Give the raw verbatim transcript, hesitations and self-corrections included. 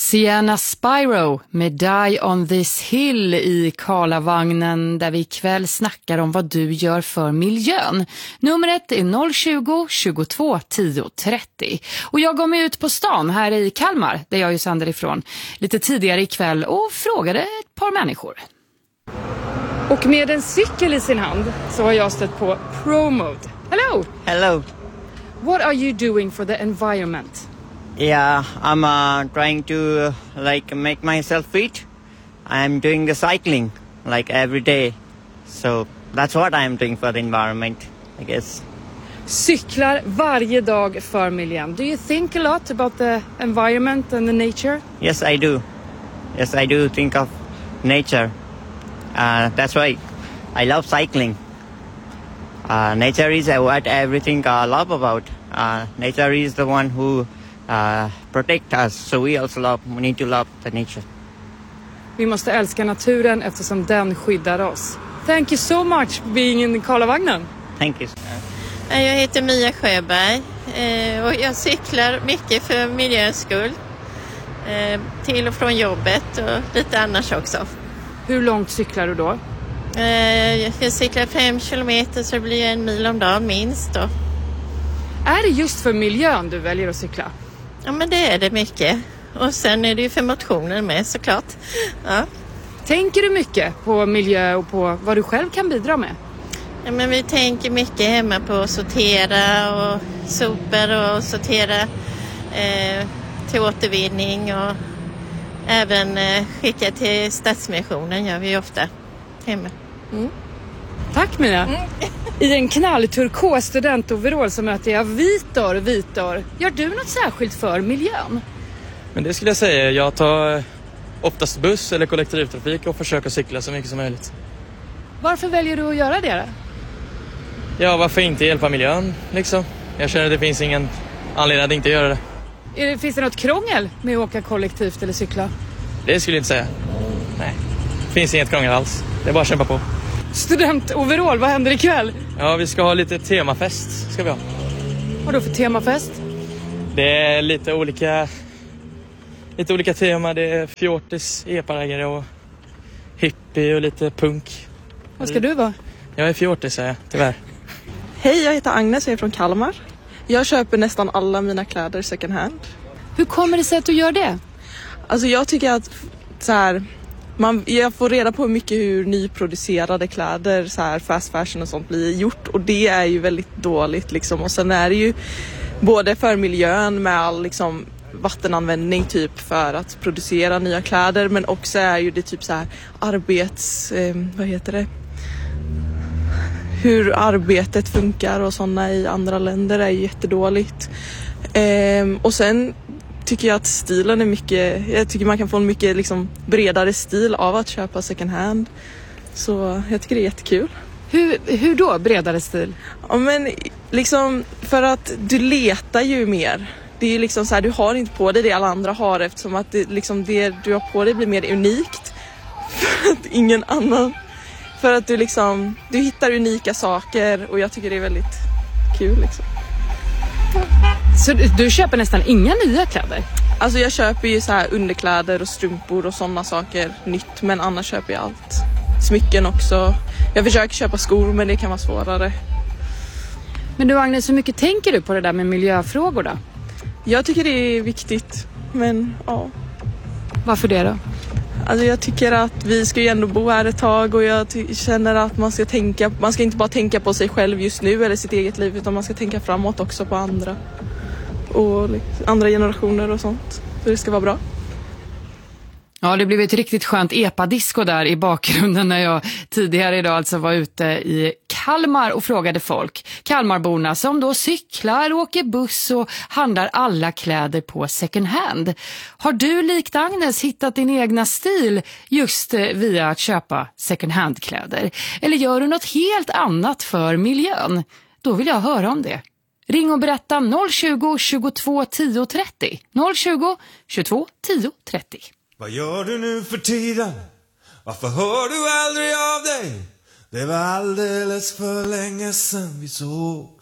Sienna Spyro med Die on this hill i Karlavagnen, där vi ikväll snackar om vad du gör för miljön. Numret är noll tjugo, tjugotvå, tio, trettio. Och jag går mig ut på stan här i Kalmar, där jag är sänder ifrån, lite tidigare ikväll och frågade ett par människor. Och med en cykel i sin hand så har jag stött på ProMode. Hello! Hello. What are you doing for the environment? Yeah, I'm uh, trying to uh, like make myself fit. I'm doing the cycling like every day. So that's what I'm doing for the environment, I guess. Cyklar varje dag för miljön. Do you think a lot about the environment and the nature? Yes, I do. Yes, I do think of nature. Uh, that's why I love cycling. Uh, nature is uh, what everything I love about. Uh, nature is the one who uh, protect us, so we also love, we need to love the nature. Vi måste älska naturen eftersom den skyddar oss. Thank you so much for being in Karlavagnen. Thank you. Jag heter Mia Sjöberg och jag cyklar mycket för miljöns skull. Till och från jobbet och lite annars också. Hur långt cyklar du då? Jag cyklar fem kilometer, så det blir en mil om dagen minst då. Är det just för miljön du väljer att cykla? Ja, men det är det mycket. Och sen är det ju för motionen med, såklart. Ja. Tänker du mycket på miljö och på vad du själv kan bidra med? Ja, men vi tänker mycket hemma på att sortera och sopor och sortera eh, till återvinning och även eh, skicka till Stadsmissionen gör vi ofta hemma. Mm. Tack Mia. Mm. I en knallturkos studentoverall så möter jag Vitor. Vitor, gör du något särskilt för miljön? Men det skulle jag säga, jag tar oftast buss eller kollektivtrafik och försöker cykla så mycket som möjligt. Varför väljer du att göra det då? Ja, varför inte hjälpa miljön liksom? Jag känner att det finns ingen anledning att inte göra det. Är det finns det något krångel med att åka kollektivt eller cykla? Det skulle jag inte säga. Nej, det finns inget krångel alls. Det är bara att kämpa på. Studentoverall, vad händer ikväll? Ja, vi ska ha lite temafest, ska vi ha. Vad då för temafest? Det är lite olika lite olika tema. Det är fjortis, eparägare och hippie och lite punk. Vad ska du vara? Jag är fjortis, säger jag, tyvärr. Hej, jag heter Agnes och jag är från Kalmar. Jag köper nästan alla mina kläder second hand. Hur kommer det sig att du gör det? Alltså jag tycker att så här, man, jag får reda på mycket hur nyproducerade kläder, så här fast fashion och sånt blir gjort. Och det är ju väldigt dåligt liksom. Och sen är det ju både för miljön med all liksom vattenanvändning typ för att producera nya kläder. Men också är ju det typ så här arbets... Eh, vad heter det? Hur arbetet funkar och sådana i andra länder är ju jättedåligt. Eh, och sen tycker jag att stilen är mycket... Jag tycker man kan få en mycket liksom bredare stil av att köpa second hand. Så jag tycker det är jättekul. Hur, hur då bredare stil? Ja, men liksom för att du letar ju mer. Det är liksom så här, du har inte på dig det alla andra har, eftersom att det, liksom det du har på dig blir mer unikt. För att ingen annan... För att du liksom, du hittar unika saker och jag tycker det är väldigt kul liksom. Så du, du köper nästan inga nya kläder? Alltså jag köper ju så här underkläder och strumpor och sådana saker nytt, men annars köper jag allt. Smycken också. Jag försöker köpa skor, men det kan vara svårare. Men du Agnes, hur mycket tänker du på det där med miljöfrågor då? Jag tycker det är viktigt, men ja. Varför det då? Alltså jag tycker att vi ska ju ändå bo här ett tag och jag ty- känner att man ska tänka, man ska inte bara tänka på sig själv just nu eller sitt eget liv, utan man ska tänka framåt också på andra och liksom, andra generationer och sånt. Så det ska vara bra. Ja, det blev ett riktigt skönt epadisco där i bakgrunden när jag tidigare idag alltså var ute i Kalmar och frågade folk. Kalmarborna som då cyklar, åker buss och handlar alla kläder på second hand. Har du likt Agnes hittat din egna stil just via att köpa second hand-kläder? Eller gör du något helt annat för miljön? Då vill jag höra om det. Ring och berätta noll tjugo, tjugotvå, tio, trettio. noll tjugo, tjugotvå, tio, trettio. Vad gör du nu för tiden? Varför hör du aldrig av dig? Det var alldeles för länge sedan vi såg.